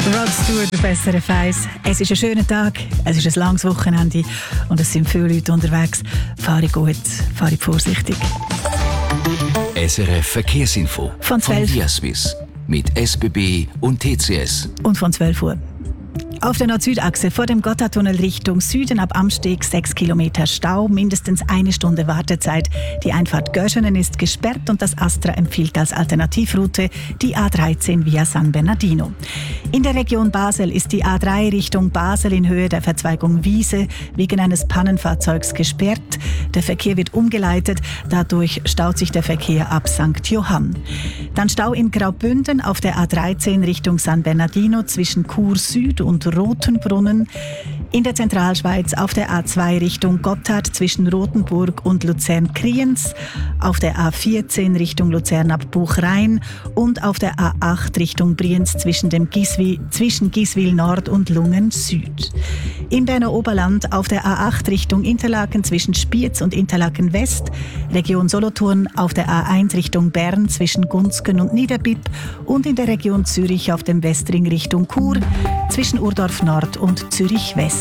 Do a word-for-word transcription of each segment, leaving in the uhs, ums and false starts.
Rod Stewart auf S R F eins. Es ist ein schöner Tag, es ist ein langes Wochenende und es sind viele Leute unterwegs. Fahre gut, fahre vorsichtig. S R F Verkehrsinfo von, von Viaswiss mit S B B und T C S. Und von zwölf Uhr. Auf der Nord-Süd-Achse vor dem Gotthardtunnel Richtung Süden ab Amsteg sechs Kilometer Stau, mindestens eine Stunde Wartezeit. Die Einfahrt Göschenen ist gesperrt und das Astra empfiehlt als Alternativroute die A dreizehn via San Bernardino. In der Region Basel ist die A drei Richtung Basel in Höhe der Verzweigung Wiese wegen eines Pannenfahrzeugs gesperrt. Der Verkehr wird umgeleitet, dadurch staut sich der Verkehr ab Sankt Johann. Dann Stau in Graubünden auf der A dreizehn Richtung San Bernardino zwischen Chur Süd und Rotenbrunnen. In der Zentralschweiz auf der A zwei Richtung Gotthard zwischen Rothenburg und Luzern-Kriens, auf der A vierzehn Richtung Luzern ab Buchrhein und auf der A acht Richtung Brienz zwischen, dem Giswi, zwischen Giswil Nord und Lungen Süd. Im Berner Oberland auf der A acht Richtung Interlaken zwischen Spiez und Interlaken West, Region Solothurn auf der A eins Richtung Bern zwischen Gunzgen und Niederbipp und in der Region Zürich auf dem Westring Richtung Chur zwischen Urdorf Nord und Zürich West.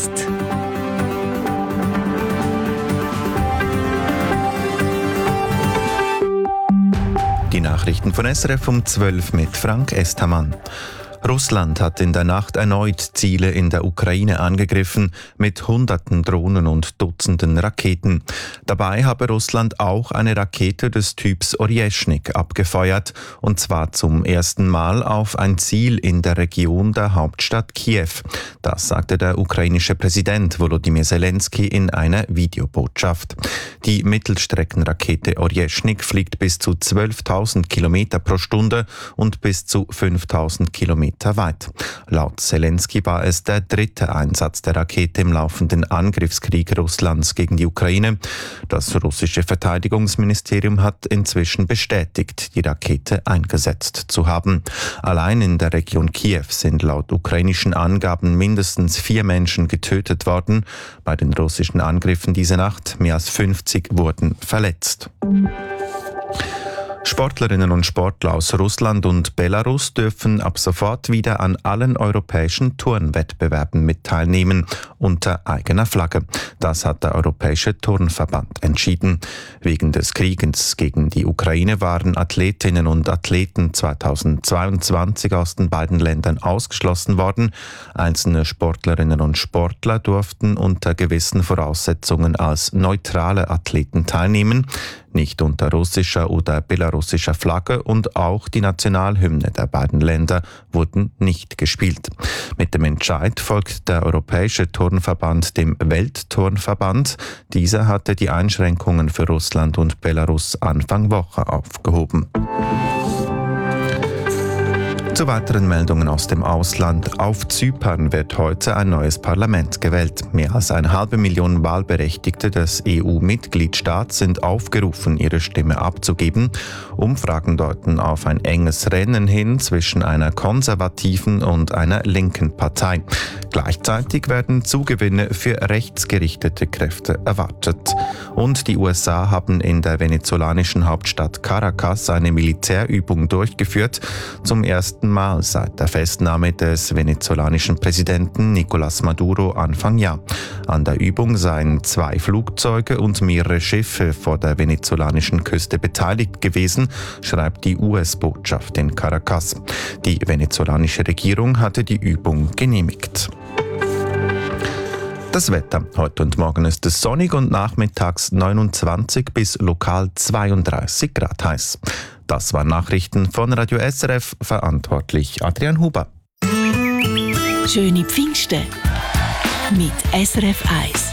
Die Nachrichten von S R F um zwölf mit Frank Estamann. Russland hat in der Nacht erneut Ziele in der Ukraine angegriffen, mit hunderten Drohnen und Dutzenden Raketen. Dabei habe Russland auch eine Rakete des Typs Orjeschnik abgefeuert, und zwar zum ersten Mal auf ein Ziel in der Region der Hauptstadt Kiew. Das sagte der ukrainische Präsident Volodymyr Zelensky in einer Videobotschaft. Die Mittelstreckenrakete Orjeschnik fliegt bis zu zwölftausend Kilometer pro Stunde und bis zu fünftausend Kilometer weit. Laut Zelensky war es der dritte Einsatz der Rakete im laufenden Angriffskrieg Russlands gegen die Ukraine. Das russische Verteidigungsministerium hat inzwischen bestätigt, die Rakete eingesetzt zu haben. Allein in der Region Kiew sind laut ukrainischen Angaben mindestens vier Menschen getötet worden. Bei den russischen Angriffen diese Nacht mehr als fünfzig wurden verletzt. Sportlerinnen und Sportler aus Russland und Belarus dürfen ab sofort wieder an allen europäischen Turnwettbewerben mit teilnehmen, unter eigener Flagge. Das hat der Europäische Turnverband entschieden. Wegen des Krieges gegen die Ukraine waren Athletinnen und Athleten zweitausendzweiundzwanzig aus den beiden Ländern ausgeschlossen worden. Einzelne Sportlerinnen und Sportler durften unter gewissen Voraussetzungen als neutrale Athleten teilnehmen, nicht unter russischer oder belarussischer Flagge, und auch die Nationalhymne der beiden Länder wurden nicht gespielt. Mit dem Entscheid folgt der Europäische Turnverband dem Weltturnverband. Dieser hatte die Einschränkungen für Russland und Belarus Anfang Woche aufgehoben. Zu weiteren Meldungen aus dem Ausland. Auf Zypern wird heute ein neues Parlament gewählt. Mehr als eine halbe Million Wahlberechtigte des E U-Mitgliedstaats sind aufgerufen, ihre Stimme abzugeben. Umfragen deuten auf ein enges Rennen hin zwischen einer konservativen und einer linken Partei. Gleichzeitig werden Zugewinne für rechtsgerichtete Kräfte erwartet. Und die U S A haben in der venezolanischen Hauptstadt Caracas eine Militärübung durchgeführt. Zum ersten Mal seit der Festnahme des venezolanischen Präsidenten Nicolás Maduro Anfang Jahr. An der Übung seien zwei Flugzeuge und mehrere Schiffe vor der venezolanischen Küste beteiligt gewesen, schreibt die U S-Botschaft in Caracas. Die venezolanische Regierung hatte die Übung genehmigt. Das Wetter. Heute und morgen ist es sonnig und nachmittags neunundzwanzig bis lokal zweiunddreißig Grad heiß. Das waren Nachrichten von Radio S R F, verantwortlich Adrian Huber. Schöne Pfingsten mit S R F eins.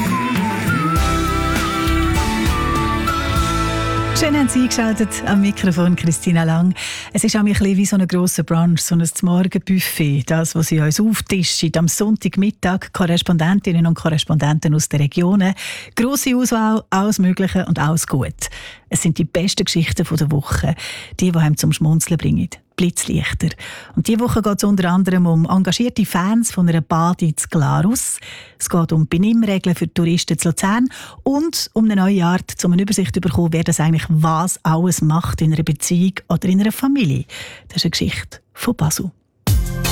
Schön haben Sie eingeschaltet am Mikrofon Christina Lang. Es ist auch ein bisschen wie so ein grosser Brunch, so ein Morgenbuffet. Das, was Sie uns auftischen am Sonntagmittag, Korrespondentinnen und Korrespondenten aus den Regionen. Grosse Auswahl, alles Mögliche und alles gut. Es sind die besten Geschichten der Woche, die, die einem zum Schmunzeln bringen. Blitzlichter. Und diese Woche geht es unter anderem um engagierte Fans von einer Bade in Glarus. Es geht um Benimmregeln für Touristen zu Luzern und um eine neue Art, um eine Übersicht zu bekommen, wer das eigentlich was alles macht in einer Beziehung oder in einer Familie. Das ist eine Geschichte von Basel.